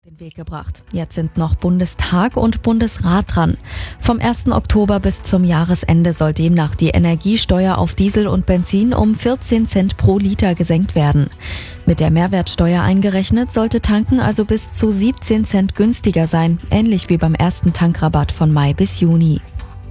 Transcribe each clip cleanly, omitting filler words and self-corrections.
den Weg gebracht. Jetzt sind noch Bundestag und Bundesrat dran. Vom 1. Oktober bis zum Jahresende soll demnach die Energiesteuer auf Diesel und Benzin um 14 Cent pro Liter gesenkt werden. Mit der Mehrwertsteuer eingerechnet sollte Tanken also bis zu 17 Cent günstiger sein, ähnlich wie beim ersten Tankrabatt von Mai bis Juni.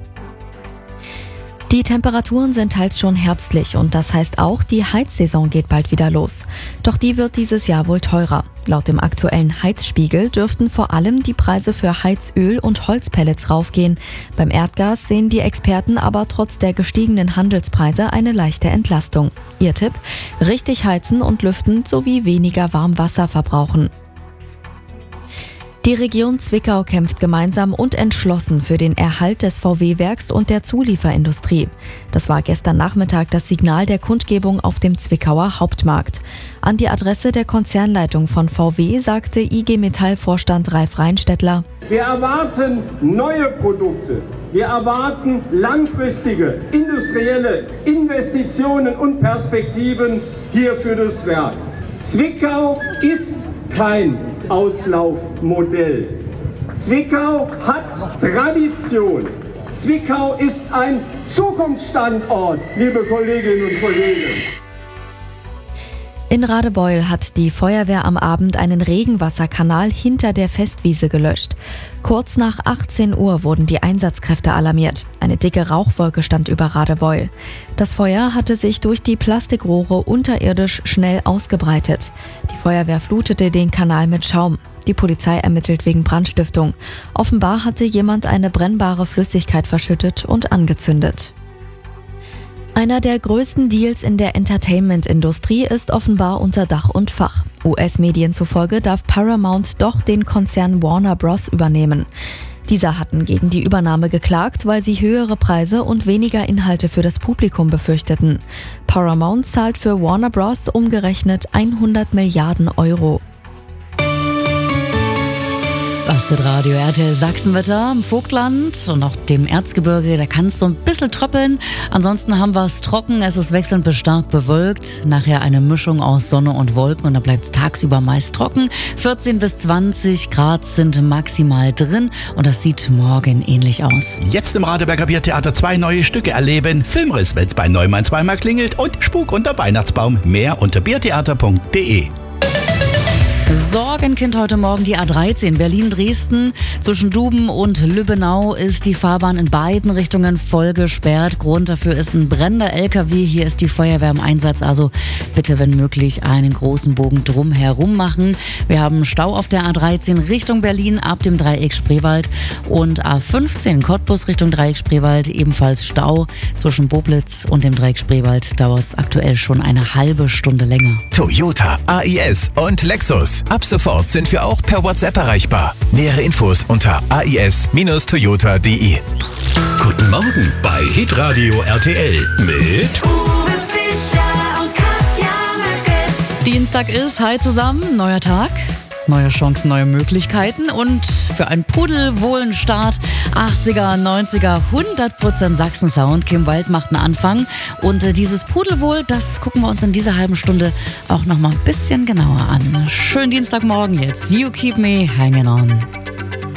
Die Temperaturen sind teils schon herbstlich und das heißt auch, die Heizsaison geht bald wieder los. Doch die wird dieses Jahr wohl teurer. Laut dem aktuellen Heizspiegel dürften vor allem die Preise für Heizöl und Holzpellets raufgehen. Beim Erdgas sehen die Experten aber trotz der gestiegenen Handelspreise eine leichte Entlastung. Ihr Tipp? Richtig heizen und lüften sowie weniger Warmwasser verbrauchen. Die Region Zwickau kämpft gemeinsam und entschlossen für den Erhalt des VW-Werks und der Zulieferindustrie. Das war gestern Nachmittag das Signal der Kundgebung auf dem Zwickauer Hauptmarkt. An die Adresse der Konzernleitung von VW sagte IG Metall-Vorstand Ralf Reinstettler: Wir erwarten neue Produkte. Wir erwarten langfristige industrielle Investitionen und Perspektiven hier für das Werk. Zwickau ist kein Auslaufmodell. Zwickau hat Tradition. Zwickau ist ein Zukunftsstandort, liebe Kolleginnen und Kollegen. In Radebeul hat die Feuerwehr am Abend einen Regenwasserkanal hinter der Festwiese gelöscht. Kurz nach 18 Uhr wurden die Einsatzkräfte alarmiert. Eine dicke Rauchwolke stand über Radebeul. Das Feuer hatte sich durch die Plastikrohre unterirdisch schnell ausgebreitet. Die Feuerwehr flutete den Kanal mit Schaum. Die Polizei ermittelt wegen Brandstiftung. Offenbar hatte jemand eine brennbare Flüssigkeit verschüttet und angezündet. Einer der größten Deals in der Entertainment-Industrie ist offenbar unter Dach und Fach. US-Medien zufolge darf Paramount doch den Konzern Warner Bros. Übernehmen. Diese hatten gegen die Übernahme geklagt, weil sie höhere Preise und weniger Inhalte für das Publikum befürchteten. Paramount zahlt für Warner Bros. Umgerechnet 100 Milliarden Euro. Das ist Radio RTL Sachsenwetter im Vogtland und auch dem Erzgebirge, da kann es so ein bisschen tröppeln. Ansonsten haben wir es trocken, es ist wechselnd bis stark bewölkt. Nachher eine Mischung aus Sonne und Wolken und dann bleibt es tagsüber meist trocken. 14 bis 20 Grad sind maximal drin und das sieht morgen ähnlich aus. Jetzt im Radeberger Biertheater 2 neue Stücke erleben. Filmriss, wenn's bei Neumann zweimal klingelt und Spuk unter Weihnachtsbaum. Mehr unter biertheater.de. Sorgenkind heute Morgen die A13 Berlin-Dresden. Zwischen Duben und Lübbenau ist die Fahrbahn in beiden Richtungen voll gesperrt. Grund dafür ist ein brennender LKW. Hier ist die Feuerwehr im Einsatz. Also bitte, wenn möglich, einen großen Bogen drumherum machen. Wir haben Stau auf der A13 Richtung Berlin ab dem Dreieck Spreewald und A15 Cottbus Richtung Dreieck Spreewald. Ebenfalls Stau. Zwischen Boblitz und dem Dreieck Spreewald dauert es aktuell schon eine halbe Stunde länger. Toyota, AIS und Lexus. Ab sofort sind wir auch per WhatsApp erreichbar. Nähere Infos unter ais-toyota.de. Guten Morgen bei Hitradio RTL mit Uwe Fischer und Katja Merkel. Dienstag ist, hi zusammen, neuer Tag. Neue Chancen, neue Möglichkeiten und für einen pudelwohlen Start 80er, 90er, 100% Sachsen-Sound. Kim Wald macht einen Anfang und dieses Pudelwohl, das gucken wir uns in dieser halben Stunde auch noch mal ein bisschen genauer an. Schönen Dienstagmorgen jetzt. You keep me hanging on.